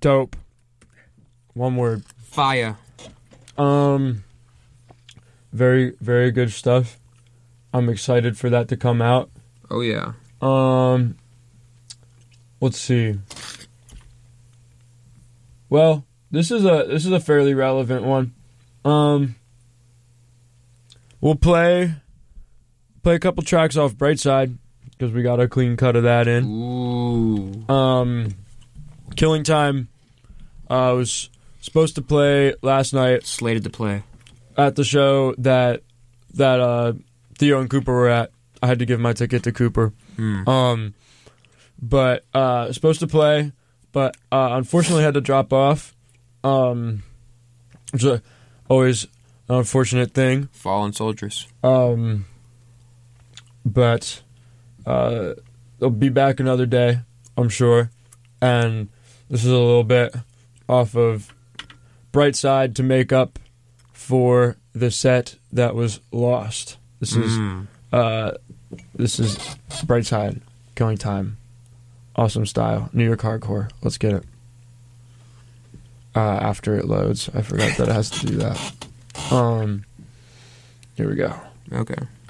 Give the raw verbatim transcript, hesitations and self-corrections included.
Dope. One word. Fire. Um, very, very good stuff. I'm excited for that to come out. Oh, yeah. Um, let's see. Well, this is a this is a fairly relevant one. Um, we'll play play a couple tracks off Brightside because we got a clean cut of that in. Ooh. Um, Killing Time. I uh, was supposed to play last night. Slated to play at the show that that uh, Theo and Cooper were at. I had to give my ticket to Cooper. Mm. Um, but uh, supposed to play, but uh, unfortunately had to drop off. Um, which is always an unfortunate thing. Fallen soldiers. Um, but uh, they'll be back another day, I'm sure. And this is a little bit off of Brightside to make up for the set that was lost. This is Mm. uh, this is Brightside, Killing Time, awesome style, New York hardcore. Let's get it. Uh, after it loads, I forgot that it has to do that. Um, here we go. Okay.